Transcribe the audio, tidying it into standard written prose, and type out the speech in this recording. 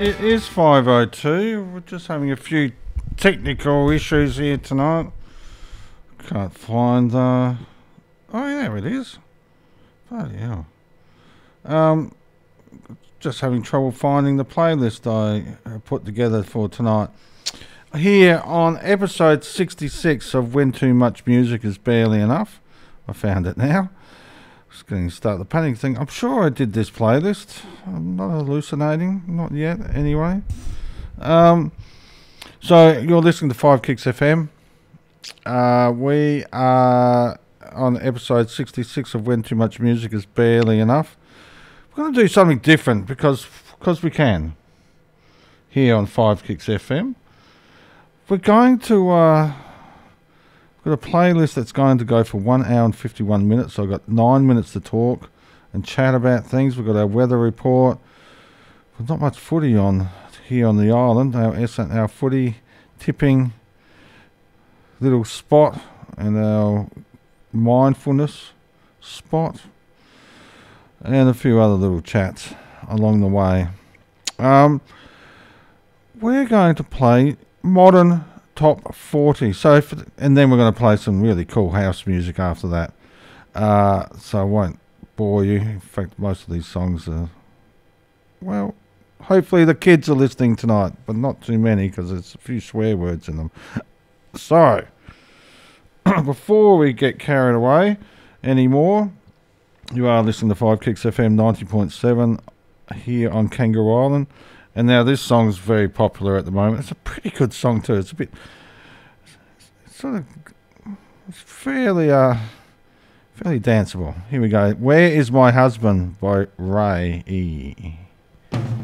It is 5:02. We're just having a few technical issues here tonight. Can't find oh yeah, there it is. Bloody hell. Just having trouble finding the playlist I put together for tonight. Here on episode 66 of When Too Much Music Is Barely Enough. I found it now. Just going to start the panic thing. I'm sure I did this playlist. I'm not hallucinating. Not yet, anyway. So, you're listening to 5 Kicks FM. We are on episode 66 of When Too Much Music Is Barely Enough. We're going to do something different because we can. Here on 5 Kicks FM. We're going to... We've got a playlist that's going to go for 1 hour and 51 minutes. So I've got 9 minutes to talk and chat about things. We've got our weather report. There's not much footy on here on the island. Our footy tipping little spot and our mindfulness spot and a few other little chats along the way. We're going to play modern top 40. So, and then we're going to play some really cool house music after that. So I won't bore you. In fact, most of these songs are, well, hopefully the kids are listening tonight, but not too many because there's a few swear words in them. So, before we get carried away anymore, you are listening to 5 Kicks FM 90.7 here on Kangaroo Island. And now this song's very popular at the moment. It's a pretty good song too. It's a bit, it's fairly danceable. Here we go. Where Is My Husband by Ray E.